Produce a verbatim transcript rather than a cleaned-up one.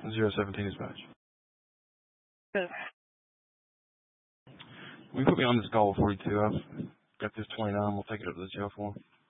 Zero seventeen dispatch. Good. Will you put me on this call with forty-two? I've got this twenty-nine. We'll take it up to the jail for him.